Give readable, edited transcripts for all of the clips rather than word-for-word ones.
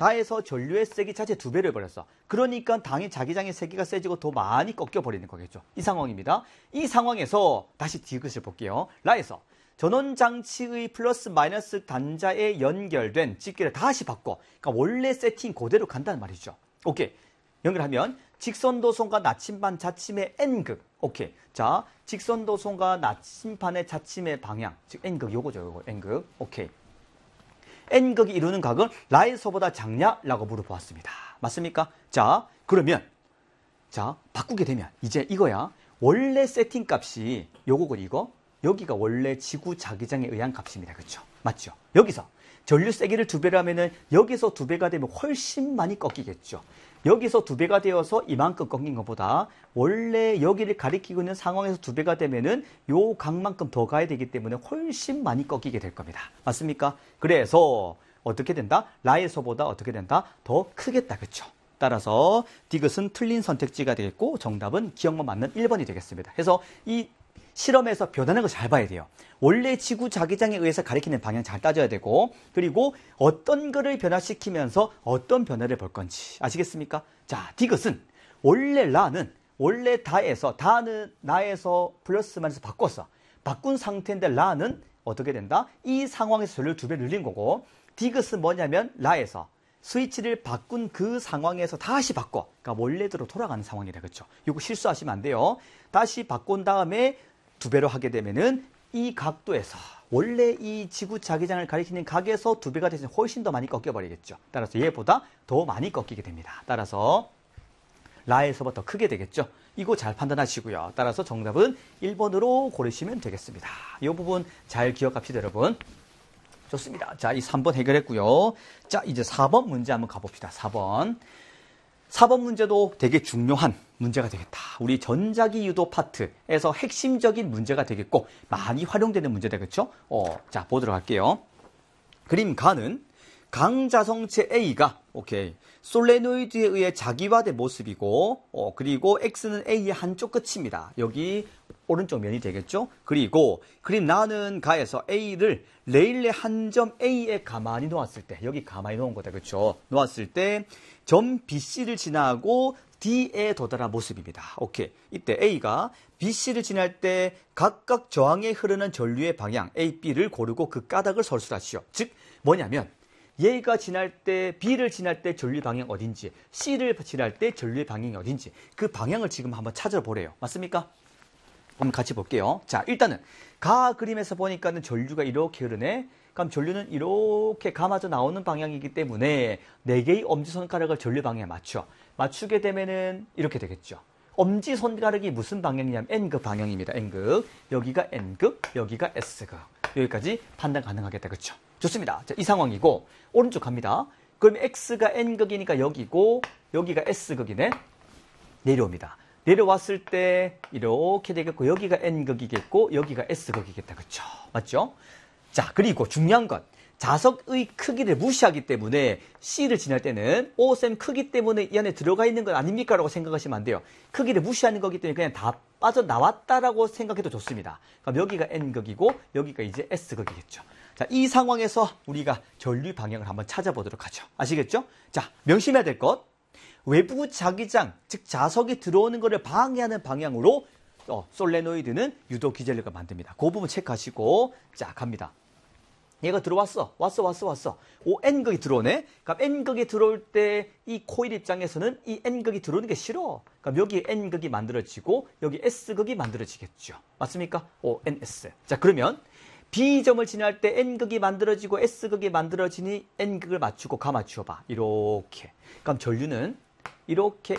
다에서 전류의 세기 자체 2배를 해버렸어. 그러니까 당연히 자기장의 세기가 세지고 더 많이 꺾여버리는 거겠죠. 이 상황입니다. 이 상황에서 다시 디귿을 볼게요. 라에서 전원장치의 플러스 마이너스 단자에 연결된 집기를 다시 바꿔. 그러니까 원래 세팅 그대로 간다는 말이죠. 오케이. 연결하면 직선도선과 나침반 자침의 N극. 오케이. 자, 직선도선과 나침반의 자침의 방향. 즉 N극 요거죠. 요거 N극. 오케이. N극이 이루는 각은 라에서보다 작냐라고 물어보았습니다. 맞습니까? 자, 그러면 자, 바꾸게 되면 이제 이거야. 원래 세팅 값이 요거고 이거. 여기가 원래 지구 자기장에 의한 값입니다. 그렇죠? 맞죠? 여기서 전류 세기를 2배로 하면은 여기서 2배가 되면 훨씬 많이 꺾이겠죠. 여기서 2배가 되어서 이만큼 꺾인 것보다 원래 여기를 가리키고 있는 상황에서 2배가 되면은 요 각만큼 더 가야 되기 때문에 훨씬 많이 꺾이게 될 겁니다. 맞습니까? 그래서 어떻게 된다? 라에서보다 어떻게 된다? 더 크겠다. 그렇죠? 따라서 디귿은 틀린 선택지가 되겠고 정답은 기억만 맞는 1번이 되겠습니다. 그래서 이 실험에서 변하는 거 잘 봐야 돼요. 원래 지구 자기장에 의해서 가리키는 방향 잘 따져야 되고 그리고 어떤 거를 변화시키면서 어떤 변화를 볼 건지 아시겠습니까? 자, 디귿은 원래 라는 원래 다는 나에서 플러스 마이너스 바꿨어. 바꾼 상태인데 라는 어떻게 된다? 이 상황에서 전류를 2배 늘린 거고 디귿은 뭐냐면 라에서 스위치를 바꾼 그 상황에서 다시 바꿔. 그러니까 원래대로 돌아가는 상황이다. 그렇죠? 이거 실수하시면 안 돼요. 다시 바꾼 다음에 2배로 하게 되면은 이 각도에서 원래 이 지구 자기장을 가리키는 각에서 2배가 되면 훨씬 더 많이 꺾여버리겠죠. 따라서 얘보다 더 많이 꺾이게 됩니다. 따라서 라에서보다 더 크게 되겠죠. 이거 잘 판단하시고요. 따라서 정답은 1번으로 고르시면 되겠습니다. 이 부분 잘 기억합시다, 여러분. 좋습니다. 자, 이 3번 해결했고요. 자, 이제 4번 문제 한번 가봅시다. 4번 문제도 되게 중요한 문제가 되겠다. 우리 전자기 유도 파트에서 핵심적인 문제가 되겠고 많이 활용되는 문제 되겠죠? 자, 보도록 할게요. 그림 가는 강자성체 A가 솔레노이드에 의해 자기화된 모습이고 그리고 X는 A의 한쪽 끝입니다. 여기 오른쪽 면이 되겠죠? 그리고 그림 나는 가에서 A를 레일의 한 점 A에 가만히 놓았을 때 여기 가만히 놓은 거다. 그렇죠? 놓았을 때 점 BC를 지나고 D에 도달한 모습입니다. 오케이. 이때 A가 BC를 지날 때 각각 저항에 흐르는 전류의 방향 A, B를 고르고 그 까닭을 설술하시오. 즉 뭐냐면 얘가 지날 때 B를 지날 때 전류 방향 어딘지 C를 지날 때 전류의 방향이 어딘지 그 방향을 지금 한번 찾아보래요. 맞습니까? 한번 같이 볼게요. 자, 일단은 가 그림에서 보니까는 전류가 이렇게 흐르네. 그럼 전류는 이렇게 감아져 나오는 방향이기 때문에 4개의 엄지손가락을 전류 방향에 맞추게 되면은 이렇게 되겠죠. 엄지손가락이 무슨 방향이냐면 N극 방향입니다. N극. 여기가 N극, 여기가 S극. 여기까지 판단 가능하겠다. 그렇죠? 좋습니다. 자, 이 상황이고 오른쪽 갑니다. 그럼 X가 N극이니까 여기고 여기가 S극이네. 내려옵니다. 내려왔을 때 이렇게 되겠고 여기가 N극이겠고 여기가 S극이겠다. 그렇죠? 맞죠? 자, 그리고 중요한 건 자석의 크기를 무시하기 때문에 C를 지날 때는 쌤 크기 때문에 이 안에 들어가 있는 건 아닙니까? 라고 생각하시면 안 돼요. 크기를 무시하는 거기 때문에 그냥 다 빠져나왔다라고 생각해도 좋습니다. 그럼 여기가 N극이고 여기가 이제 S극이겠죠. 자, 이 상황에서 우리가 전류 방향을 한번 찾아보도록 하죠. 아시겠죠? 자, 명심해야 될 것. 외부 자기장, 즉 자석이 들어오는 것을 방해하는 방향으로 솔레노이드는 유도 기전력을 만듭니다. 그 부분 체크하시고 자, 갑니다. 얘가 들어왔어. 왔어. N극이 들어오네. 그럼 N극이 들어올 때 이 코일 입장에서는 이 N극이 들어오는 게 싫어. 그럼 여기 N극이 만들어지고 여기 S극이 만들어지겠죠. 맞습니까? NS. 자, 그러면 B점을 지날 때 N극이 만들어지고 S극이 만들어지니 N극을 맞추고 가 맞추어봐. 이렇게. 그럼 전류는 이렇게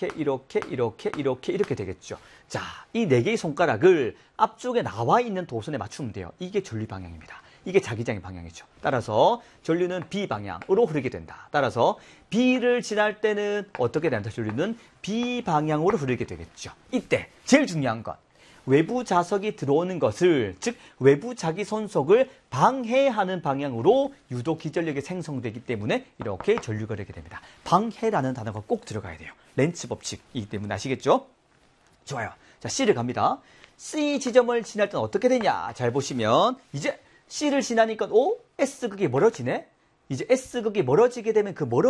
되겠죠. 자, 이 4개의 손가락을 앞쪽에 나와 있는 도선에 맞추면 돼요. 이게 전류 방향입니다. 이게 자기장의 방향이죠. 따라서 전류는 B 방향으로 흐르게 된다. 따라서 B를 지날 때는 어떻게 된다? 전류는 B 방향으로 흐르게 되겠죠. 이때 제일 중요한 건 외부 자석이 들어오는 것을, 즉 외부 자기손속을 방해하는 방향으로 유도 기전력이 생성되기 때문에 이렇게 전류가 되게 됩니다. 방해라는 단어가 꼭 들어가야 돼요. 렌츠 법칙이기 때문에 아시겠죠? 좋아요. 자, C를 갑니다. C 지점을 지날 때는 어떻게 되냐? 잘 보시면 이제 C를 지나니까 S극이 멀어지네? 이제 S극이 멀어지게 되면 그